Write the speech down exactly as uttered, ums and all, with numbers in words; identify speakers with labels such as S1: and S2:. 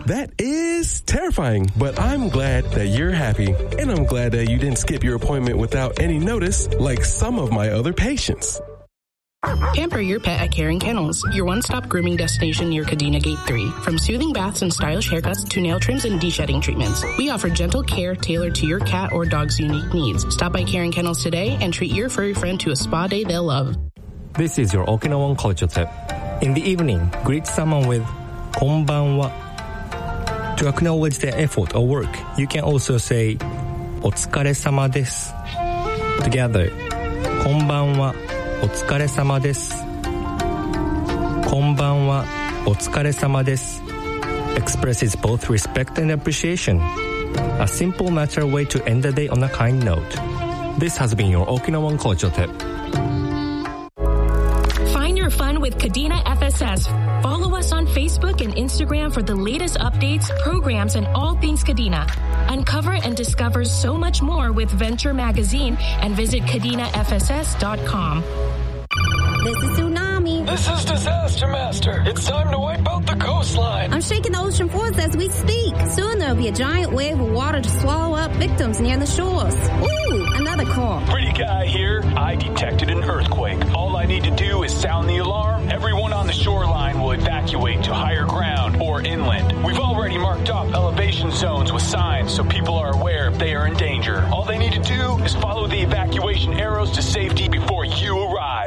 S1: That is terrifying, but I'm glad that you're happy. And I'm glad that you didn't skip your appointment without any notice like some of my other patients.
S2: Pamper your pet at Karen Kennels, your one-stop grooming destination near Kadena Gate three. From soothing baths and stylish haircuts to nail trims and de-shedding treatments, we offer gentle care tailored to your cat or dog's unique needs. Stop by Karen Kennels today and treat your furry friend to a spa day they'll love.
S3: This is your Okinawan culture tip. In the evening, greet someone with konbanwa. To acknowledge their effort or work, you can also say お疲れ様です Together, こんばんはお疲れ様です。こんばんはお疲れ様です expresses both respect and appreciation. A simple, natural way to end the day on a kind note. This has been your Okinawan culture tip.
S4: Find your fun with Kadena F S S. Follow us on Facebook and Instagram for the latest updates, programs, and all things Kadena. Uncover and discover so much more with Venture Magazine and visit kadena f s s dot com.
S5: This is Tsunami.
S6: This is Disaster Master. It's time to wipe out the coastline.
S5: I'm shaking the ocean floors as we speak. Soon there'll be a giant wave of water to swallow up victims near the shores. Ooh, another call.
S6: Pretty guy here. I detected an earthquake. All I need to do is sound the alarm. Everyone on the shoreline will evacuate to higher ground or inland. We've already marked off elevation zones with signs so people are aware if they are in danger. All they need to do is follow the evacuation arrows to safety before you arrive.